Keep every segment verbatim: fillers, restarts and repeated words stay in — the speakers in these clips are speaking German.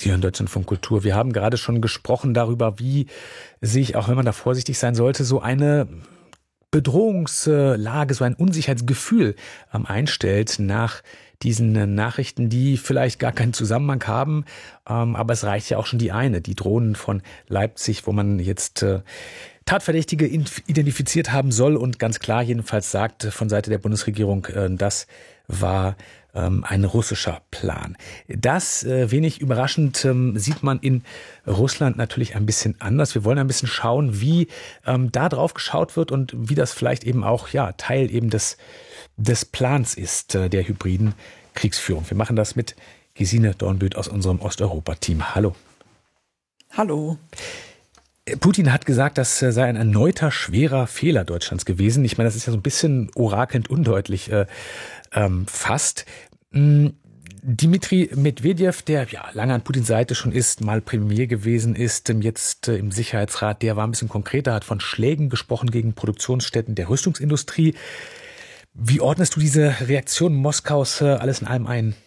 Sie hören Deutschlandfunk Kultur. Wir haben gerade schon gesprochen darüber, wie sich, auch wenn man da vorsichtig sein sollte, so eine Bedrohungslage, so ein Unsicherheitsgefühl ähm, einstellt nach diesen Nachrichten, die vielleicht gar keinen Zusammenhang haben. Ähm, aber es reicht ja auch schon die eine, die Drohnen von Leipzig, wo man jetzt äh, Tatverdächtige identifiziert haben soll und ganz klar jedenfalls sagt von Seite der Bundesregierung, äh, das war ähm, ein russischer Plan. Das, äh, wenig überraschend, ähm, sieht man in Russland natürlich ein bisschen anders. Wir wollen ein bisschen schauen, wie ähm, da drauf geschaut wird und wie das vielleicht eben auch ja Teil eben des, des Plans ist, äh, der hybriden Kriegsführung. Wir machen das mit Gesine Dornbüth aus unserem Osteuropa-Team. Hallo. Hallo. Putin hat gesagt, das sei ein erneuter schwerer Fehler Deutschlands gewesen. Ich meine, das ist ja so ein bisschen orakelnd undeutlich äh, ähm, fast. Dmitri Medvedev, der ja lange an Putins Seite schon ist, mal Premier gewesen ist, jetzt äh, im Sicherheitsrat, der war ein bisschen konkreter, hat von Schlägen gesprochen gegen Produktionsstätten der Rüstungsindustrie. Wie ordnest du diese Reaktion Moskaus äh, alles in allem ein?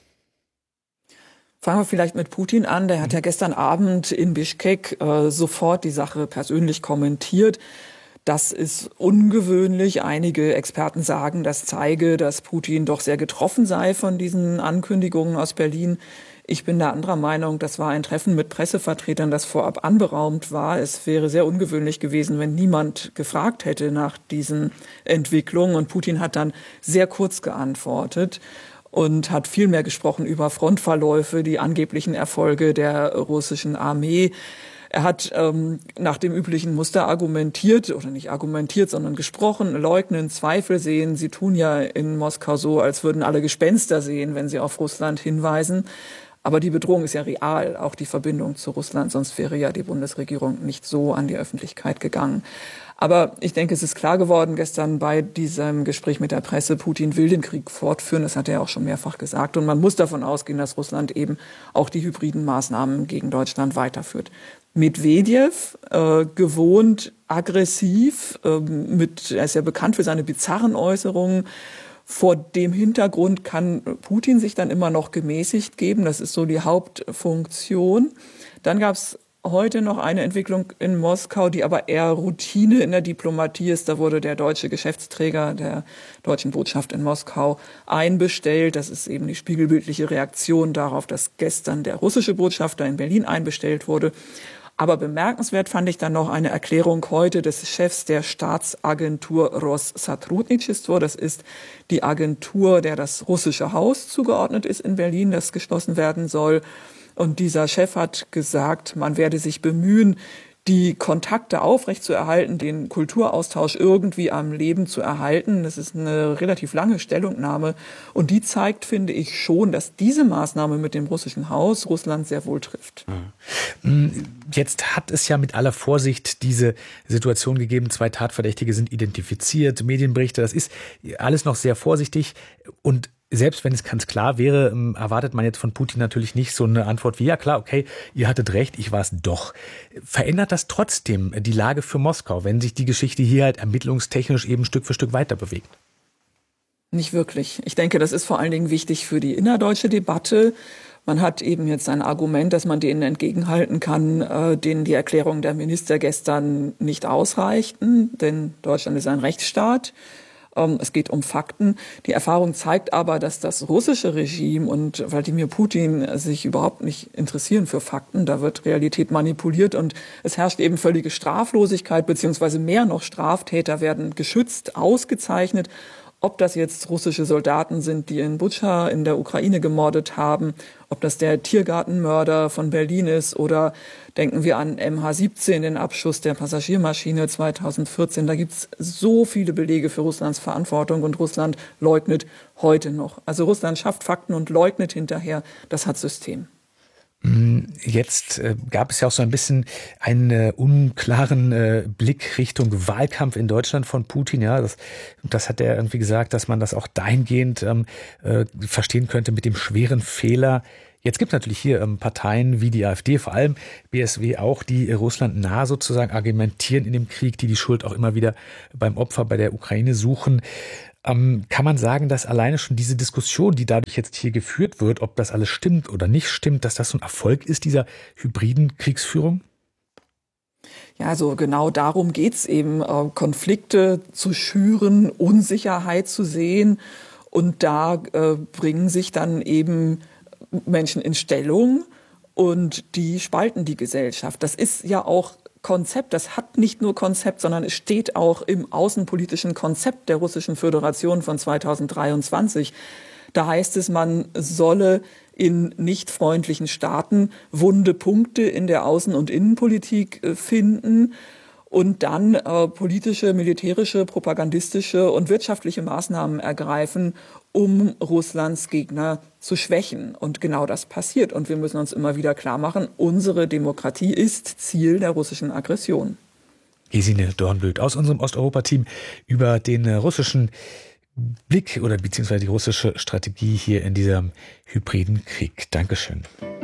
Fangen wir vielleicht mit Putin an. Der hat ja gestern Abend in Bischkek äh, sofort die Sache persönlich kommentiert. Das ist ungewöhnlich. Einige Experten sagen, das zeige, dass Putin doch sehr getroffen sei von diesen Ankündigungen aus Berlin. Ich bin da anderer Meinung. Das war ein Treffen mit Pressevertretern, das vorab anberaumt war. Es wäre sehr ungewöhnlich gewesen, wenn niemand gefragt hätte nach diesen Entwicklungen. Und Putin hat dann sehr kurz geantwortet und hat viel mehr gesprochen über Frontverläufe, die angeblichen Erfolge der russischen Armee. Er hat ähm, nach dem üblichen Muster argumentiert, oder nicht argumentiert, sondern gesprochen, leugnen, Zweifel sehen. Sie tun ja in Moskau so, als würden alle Gespenster sehen, wenn sie auf Russland hinweisen. Aber die Bedrohung ist ja real, auch die Verbindung zu Russland, sonst wäre ja die Bundesregierung nicht so an die Öffentlichkeit gegangen. Aber ich denke, es ist klar geworden gestern bei diesem Gespräch mit der Presse, Putin will den Krieg fortführen, das hat er auch schon mehrfach gesagt. Und man muss davon ausgehen, dass Russland eben auch die hybriden Maßnahmen gegen Deutschland weiterführt. Medvedev, äh, gewohnt aggressiv, äh, mit, er ist ja bekannt für seine bizarren Äußerungen. Vor dem Hintergrund kann Putin sich dann immer noch gemäßigt geben. Das ist so die Hauptfunktion. Dann gab es heute noch eine Entwicklung in Moskau, die aber eher Routine in der Diplomatie ist. Da wurde der deutsche Geschäftsträger der deutschen Botschaft in Moskau einbestellt. Das ist eben die spiegelbildliche Reaktion darauf, dass gestern der russische Botschafter in Berlin einbestellt wurde. Aber bemerkenswert fand ich dann noch eine Erklärung heute des Chefs der Staatsagentur Rossatrudnichtstvo. Das ist die Agentur, der das russische Haus zugeordnet ist in Berlin, das geschlossen werden soll. Und dieser Chef hat gesagt, man werde sich bemühen, die Kontakte aufrechtzuerhalten, den Kulturaustausch irgendwie am Leben zu erhalten. Das ist eine relativ lange Stellungnahme. Und die zeigt, finde ich, schon, dass diese Maßnahme mit dem russischen Haus Russland sehr wohl trifft. Jetzt hat es ja mit aller Vorsicht diese Situation gegeben. Zwei Tatverdächtige sind identifiziert, Medienberichte. Das ist alles noch sehr vorsichtig. Und selbst wenn es ganz klar wäre, erwartet man jetzt von Putin natürlich nicht so eine Antwort wie, ja klar, okay, ihr hattet recht, ich war es doch. Verändert das trotzdem die Lage für Moskau, wenn sich die Geschichte hier halt ermittlungstechnisch eben Stück für Stück weiter bewegt? Nicht wirklich. Ich denke, das ist vor allen Dingen wichtig für die innerdeutsche Debatte. Man hat eben jetzt ein Argument, dass man denen entgegenhalten kann, äh, denen die Erklärungen der Minister gestern nicht ausreichten, denn Deutschland ist ein Rechtsstaat. Es geht um Fakten. Die Erfahrung zeigt aber, dass das russische Regime und Wladimir Putin sich überhaupt nicht interessieren für Fakten. Da wird Realität manipuliert und es herrscht eben völlige Straflosigkeit, beziehungsweise mehr noch Straftäter werden geschützt, ausgezeichnet. Ob das jetzt russische Soldaten sind, die in Butscha in der Ukraine gemordet haben, ob das der Tiergartenmörder von Berlin ist oder denken wir an M H siebzehn, den Abschuss der Passagiermaschine zweitausendvierzehn. Da gibt es so viele Belege für Russlands Verantwortung und Russland leugnet heute noch. Also Russland schafft Fakten und leugnet hinterher. Das hat System. Jetzt äh, gab es ja auch so ein bisschen einen äh, unklaren äh, Blick Richtung Wahlkampf in Deutschland von Putin. Ja, das, das hat er irgendwie gesagt, dass man das auch dahingehend ähm, äh, verstehen könnte mit dem schweren Fehler. Jetzt gibt es natürlich hier ähm, Parteien wie die AfD, vor allem B S W auch, die äh, Russland nah sozusagen argumentieren in dem Krieg, die die Schuld auch immer wieder beim Opfer bei der Ukraine suchen. Ähm, kann man sagen, dass alleine schon diese Diskussion, die dadurch jetzt hier geführt wird, ob das alles stimmt oder nicht stimmt, dass das so ein Erfolg ist, dieser hybriden Kriegsführung? Ja, also genau darum geht's eben, äh, Konflikte zu schüren, Unsicherheit zu sehen. Und da äh, bringen sich dann eben Menschen in Stellung und die spalten die Gesellschaft. Das ist ja auch Konzept, das hat nicht nur Konzept, sondern es steht auch im außenpolitischen Konzept der Russischen Föderation von zweitausenddreiundzwanzig. Da heißt es, man solle in nicht freundlichen Staaten wunde Punkte in der Außen- und Innenpolitik äh, finden und dann äh, politische, militärische, propagandistische und wirtschaftliche Maßnahmen ergreifen, um Russlands Gegner zu schwächen. Und genau das passiert. Und wir müssen uns immer wieder klar machen, unsere Demokratie ist Ziel der russischen Aggression. Gesine Dornblüt aus unserem Osteuropa-Team über den äh, russischen Blick oder beziehungsweise die russische Strategie hier in diesem hybriden Krieg. Dankeschön.